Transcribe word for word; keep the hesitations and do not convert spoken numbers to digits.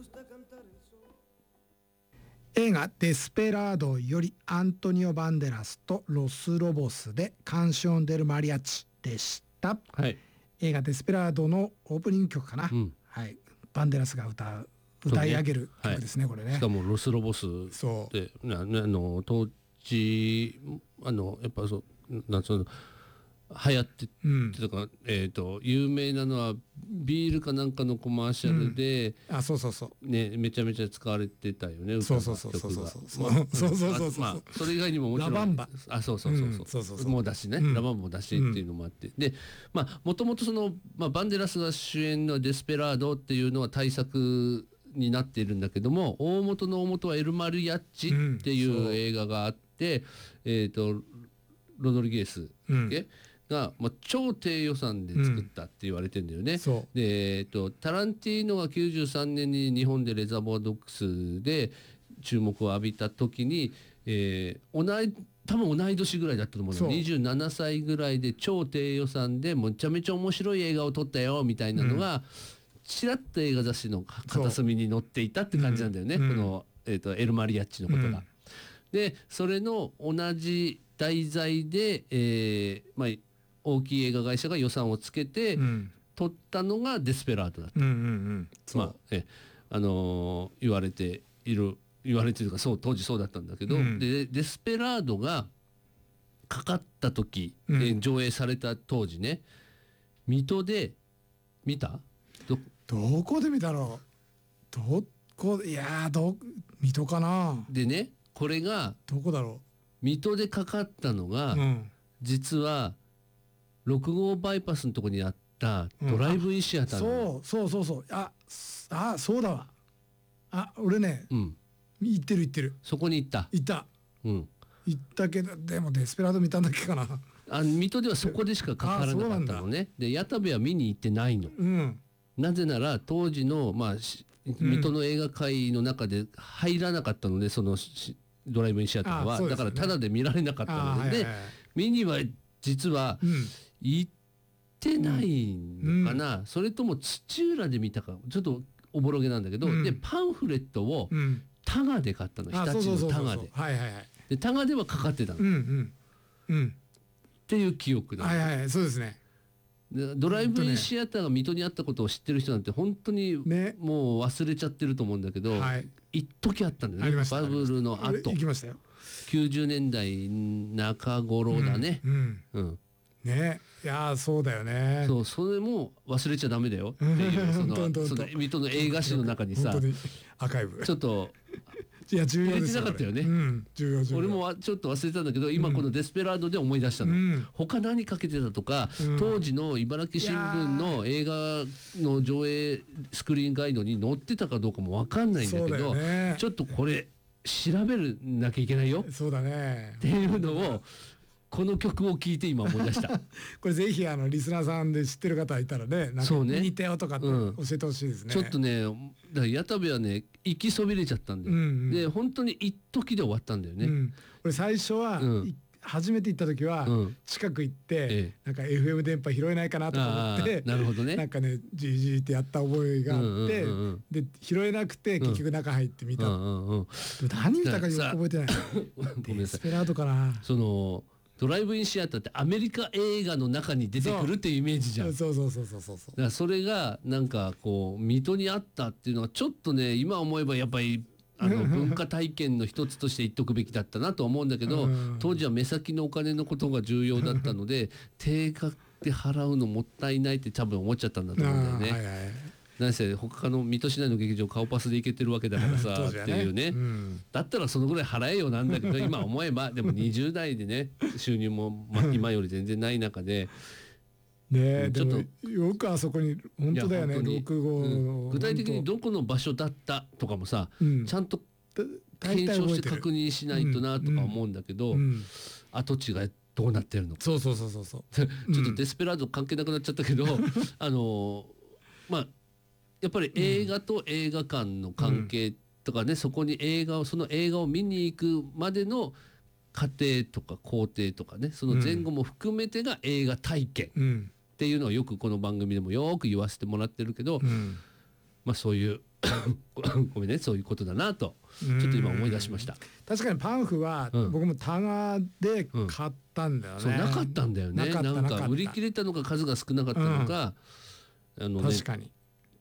映画デスペラードよりアントニオ・バンデラスとロス・ロボスでカンション・デル・マリアッチでした、 はい、 映画デスペラードのオープニング曲かな、うんはい、バンデラスが歌う歌い上げる曲ですね、はい、これね。 しかもロス・ロボスでなあの当時あのやっぱそうなんその流行ってとか、うんえー、と有名なのはビールかなんかのコマーシャルで、 うん、あそうそうそう、 ね、めちゃめちゃ使われてたよね、歌がそうそうそうそうそうそうそうそう、 まあそれ以外にももちろんラバンバあそうそうそうそうそうそうもうだしね、うん、ラバンバもだしっていうのもあって、うん、でまあもともとその、まあ、バンデラスが主演のデスペラードっていうのは大作になっているんだけども、大元の大元はエル・マリアッチっていう映画があって、うん、えー、とロドリゲス、うんが、まあ、超低予算で作ったって言われてるんだよね、うん、で、えー、とタランティーノがきゅうじゅうさんねんに日本でレザーボアドッグスで注目を浴びた時に、えー、同い多分同い年ぐらいだったと思うの、にじゅうななさいぐらいで超低予算でめちゃめちゃ面白い映画を撮ったよみたいなのが、うん、ちらっと映画雑誌の片隅に載っていたって感じなんだよね、うん、この、えー、とエル・マリアッチのことが、うん、でそれの同じ題材で、えーまあ大きい映画会社が予算をつけて、うん、撮ったのがデスペラードだった、うんうんうんまあえあのー、言われている言われているかそう当時そうだったんだけど、うん、でデスペラードがかかった時、うんえ上映された当時ね、水戸で見た ど, どこで見たろうどこいやど水戸かな。 でねこれがどこだろう水戸でかかったのが、うん、実はろく号バイパスのところにあったドライブインシアター、 うん、そうそうそうそうああそうだわあ俺ね、うん、行ってる行ってるそこに行った行った、うん、行ったけどでもデスペラード見たんだっけかなあ水戸ではそこでしかかからなかったのね。で矢田部は見に行ってないの、うん、なぜなら当時の、まあ、水戸の映画界の中で入らなかったのでそのドライブインシアターは、ね、だからタダで見られなかったので、で、はいはいはい、見には実は、うん行ってないのかな、うん、それとも土浦で見たかちょっとおぼろげなんだけど、うん、でパンフレットをタガで買ったの、日立のタガででタガではかかってたの、うんうんうん、っていう記憶だ、 はいはい、そうですね。 ドライブインシアターが水戸にあったことを知ってる人なんて本当にもう忘れちゃってると思うんだけど、ね、一時あったんだよね、バブルの後行きましたよきゅうじゅうねんだい中頃だね、うんうんうんね、いやそうだよね。 そうそれも忘れちゃダメだよっていうそのその水戸の映画史の中にさ本当にアーカイブちょっといや重要ですよ入れてなかったよね、 うん、重要重要。 俺もちょっと忘れたんだけど今このデスペラードで思い出したの、うん、他何かけてたとか、うん、当時の茨城新聞の映画の上映スクリーンガイドに載ってたかどうかも分かんないんだけど、ね、ちょっとこれ調べるなきゃいけないよそうだねっていうのをこの曲を聴いて今思い出したこれぜひあのリスナーさんで知ってる方いたらねなんか見に行ったよとかって教えてほしいですね、 うん、ちょっとねだから矢田部はね行きそびれちゃったんだよ、うんうん、で本当に一時で終わったんだよね、うん、 これ最初は、うん、初めて行った時は、うん、近く行って、ええ、なんか エフエム 電波拾えないかなと思ってなるほどねなんかねジージーってやった覚えがあって、うんうんうんうん、で拾えなくて結局中入って見た、うんうんうん、何見たかよく覚えてないデスペラードかな。 そのドライブインシアターってアメリカ映画の中に出てくるっていうイメージじゃん。 そうそうそうそうそうそう。 だからそれがなんかこう水戸にあったっていうのはちょっとね今思えばやっぱりあの文化体験の一つとして言っとくべきだったなと思うんだけど当時は目先のお金のことが重要だったので定価で払うのもったいないって多分思っちゃったんだと思うんだよね。はいはい、何せ他の水戸市内の劇場顔パスで行けてるわけだからさね、っていうね、うん、だったらそのぐらい払えよなんだけど今思えばでもにじゅう代でね収入も、ま、今より全然ない中でねえちょっとよくあそこに本当だよねろく号、 うん、具体的にどこの場所だったとかもさ、うん、ちゃんと検証して確認しないとなとか思うんだけど、うんうん、跡地がどうなってるのかそうそうそうそうそうちょっとデスペラード関係なくなっちゃったけどあのまあやっぱり映画と映画館の関係とかね、うん、そこに映画をその映画を見に行くまでの過程とか工程とかねその前後も含めてが映画体験っていうのをよくこの番組でもよく言わせてもらってるけど、うん、まあそういうごめんね、そういうことだなとちょっと今思い出しました。 確かにパンフは僕もタガで買ったんだよね、 うん、そうなかったんだよね。なんか売り切れたのか数が少なかったのか、うん、あのね、 確かに